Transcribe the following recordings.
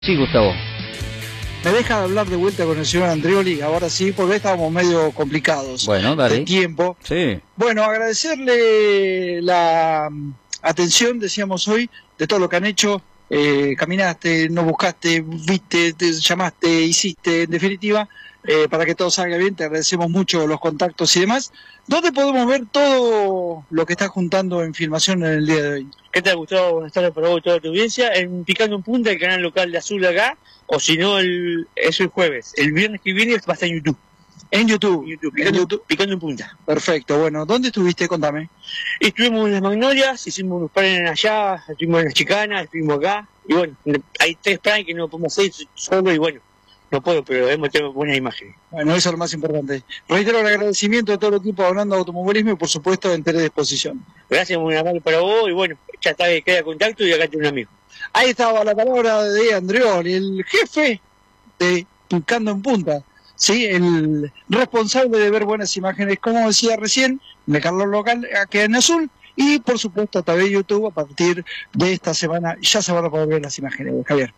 Sí, Gustavo. ¿Me deja hablar de vuelta con el señor Andreoli? Ahora sí, porque estábamos medio complicados. Bueno, dale. De tiempo. Sí. Bueno, agradecerle la atención, decíamos hoy, de todo lo que han hecho. Caminaste, nos buscaste, viste, te llamaste, hiciste, en definitiva, para que todo salga bien. Te agradecemos mucho los contactos y demás. ¿Dónde podemos ver todo lo que estás juntando en filmación en el día de hoy? ¿Qué tal, Gustavo? Buenas tardes para vos y toda tu audiencia. En Picando en Punta, el canal local de Azul acá, o si no, eso el jueves. El viernes que viene va a estar en YouTube. En YouTube. Picando en Punta. Perfecto. Bueno, ¿dónde estuviste? Contame. Estuvimos en las Magnolias, hicimos unos planes allá, estuvimos en las Chicanas, estuvimos acá. Y bueno, hay 3 planes que no podemos hacer solo y bueno, no puedo, pero hemos tenido buenas imágenes. Bueno, eso es lo más importante. Reitero el agradecimiento a todo el equipo de Hablando de Automovilismo y por supuesto en Teledisposición. Gracias, muy amable para vos y bueno, ya está, queda contacto y acá tengo un amigo. Ahí estaba la palabra de Andreoli, el jefe de Picando en Punta, ¿sí? El responsable de ver buenas imágenes, como decía recién, de Carlos Local, aquí en Azul, y por supuesto a través de YouTube a partir de esta semana ya se van a poder ver las imágenes, Javier.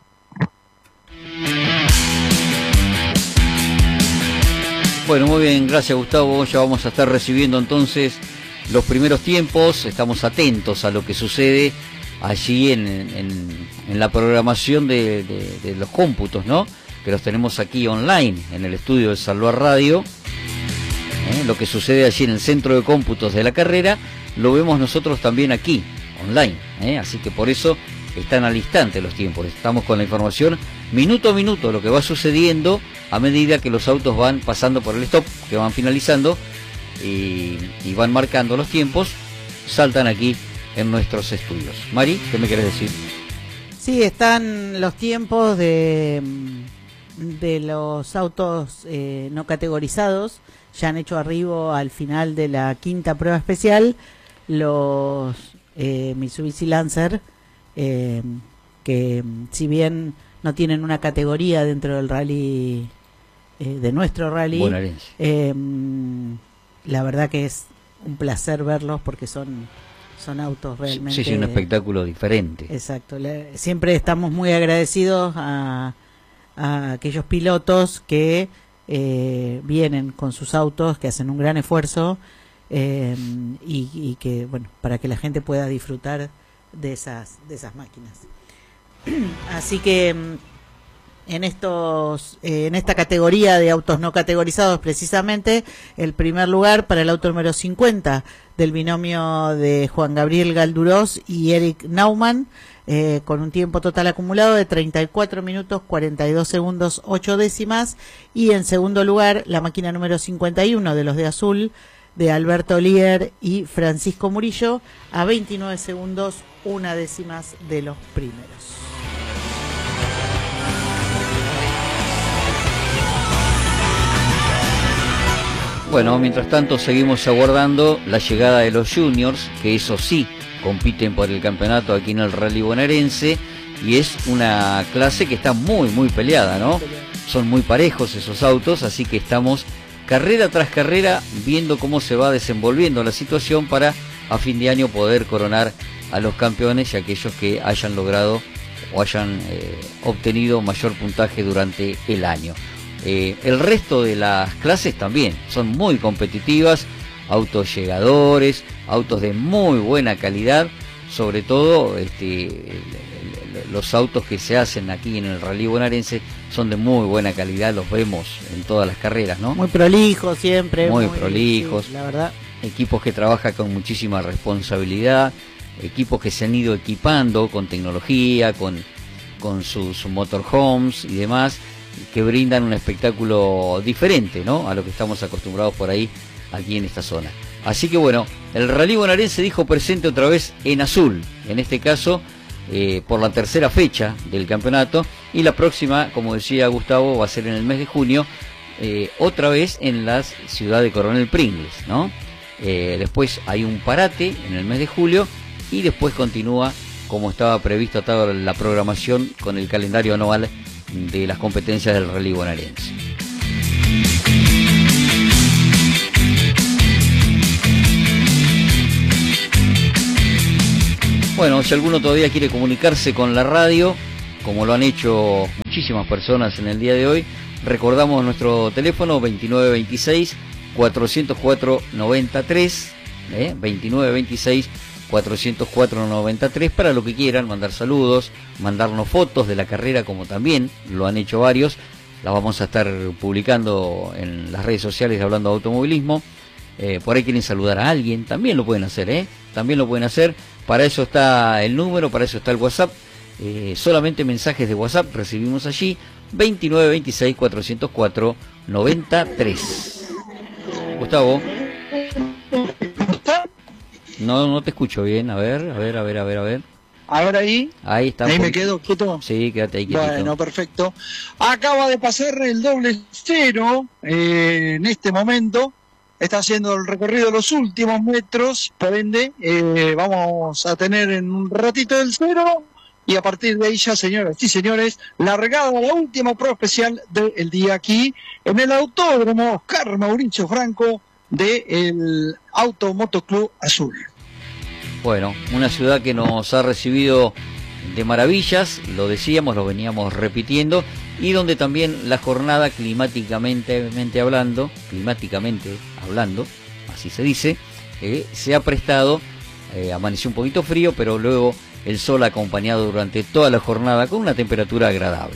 Bueno, muy bien, gracias Gustavo. Ya vamos a estar recibiendo entonces los primeros tiempos. Estamos atentos a lo que sucede allí en la programación de los cómputos, ¿no? Que los tenemos aquí online, en el estudio de Salvar Radio. Lo que sucede allí en el centro de cómputos de la carrera, lo vemos nosotros también aquí, online. Así que por eso están al instante los tiempos. Estamos con la información minuto a minuto, lo que va sucediendo a medida que los autos van pasando por el stop, que van finalizando y van marcando los tiempos, saltan aquí en nuestros estudios. Mari, ¿qué me querés decir? Sí, están los tiempos de los autos no categorizados. Ya han hecho arribo al final de la quinta prueba especial los Mitsubishi Lancer, que si bien no tienen una categoría dentro del rally, de nuestro rally, la verdad que es un placer verlos porque son autos realmente... Sí, un espectáculo diferente. Exacto. Siempre estamos muy agradecidos a aquellos pilotos que vienen con sus autos, que hacen un gran esfuerzo y que, bueno, para que la gente pueda disfrutar de esas máquinas. Así que en esta categoría de autos no categorizados, precisamente el primer lugar para el auto número 50 del binomio de Juan Gabriel Galdurós y Eric Naumann, con un tiempo total acumulado de 34 minutos 42 segundos 8 décimas, y en segundo lugar la máquina número 51 de los de Azul, de Alberto Lier y Francisco Murillo, a 29 segundos 1 décimas de los primeros. Bueno, mientras tanto seguimos aguardando la llegada de los juniors, que eso sí, compiten por el campeonato aquí en el Rally Bonaerense, y es una clase que está muy peleada, ¿no? Son muy parejos esos autos, así que estamos carrera tras carrera viendo cómo se va desenvolviendo la situación para a fin de año poder coronar a los campeones y aquellos que hayan logrado o hayan obtenido mayor puntaje durante el año. El resto de las clases también son muy competitivas, autos llegadores, autos de muy buena calidad, sobre todo los autos que se hacen aquí en el Rally Bonaerense son de muy buena calidad, los vemos en todas las carreras, ¿no? Muy prolijos siempre. Muy prolijos, sí, la verdad. Equipos que trabajan con muchísima responsabilidad, equipos que se han ido equipando con tecnología, con sus motorhomes y demás, que brindan un espectáculo diferente, ¿no?, a lo que estamos acostumbrados por ahí, aquí en esta zona. Así que bueno, el Rally Bonaerense dijo presente otra vez en azul, en este caso por la tercera fecha del campeonato, y la próxima, como decía Gustavo, va a ser en el mes de junio, otra vez en la ciudad de Coronel Pringles, ¿no? Después hay un parate en el mes de julio y después continúa como estaba previsto toda la programación con el calendario anual de las competencias del Rally Bonaerense. Bueno, si alguno todavía quiere comunicarse con la radio, como lo han hecho muchísimas personas en el día de hoy. Recordamos nuestro teléfono 2926-404-93, 2926-404-93, para lo que quieran, mandar saludos, mandarnos fotos de la carrera, como también lo han hecho varios. Las vamos a estar publicando en las redes sociales de Hablando de Automovilismo. Por ahí quieren saludar a alguien, también lo pueden hacer, también lo pueden hacer. Para eso está el número, para eso está el WhatsApp. Solamente mensajes de WhatsApp recibimos allí, 2926-404-93. Gustavo. No te escucho bien, a ver. Ahora ahí. Ahí está. Ahí me quedo quieto. Sí, quédate ahí quietito. Bueno, perfecto. Acaba de pasar el doble cero en este momento. Está haciendo el recorrido de los últimos metros, por ende, vamos a tener en un ratito el cero. Y a partir de ahí ya, señoras y señores, largada la última prueba especial del día aquí en el Autódromo Oscar Mauricio Franco del Automoto Club Azul. Bueno, una ciudad que nos ha recibido de maravillas, lo decíamos, lo veníamos repitiendo, y donde también la jornada climáticamente hablando, así se dice, se ha prestado, amaneció un poquito frío, pero luego el sol ha acompañado durante toda la jornada con una temperatura agradable.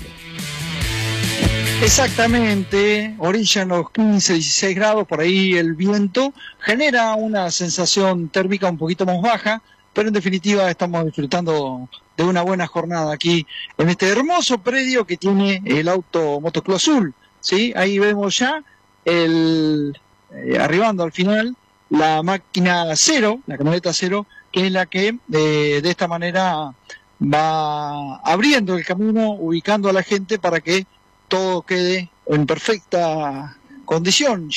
Exactamente, orillan los 15, 16 grados, por ahí el viento genera una sensación térmica un poquito más baja, pero en definitiva estamos disfrutando de una buena jornada aquí en este hermoso predio que tiene el Automoto Club Azul, ¿sí? Ahí vemos ya arribando al final la máquina cero, la camioneta cero, que es la que de esta manera va abriendo el camino, ubicando a la gente para que todo quede en perfecta condición.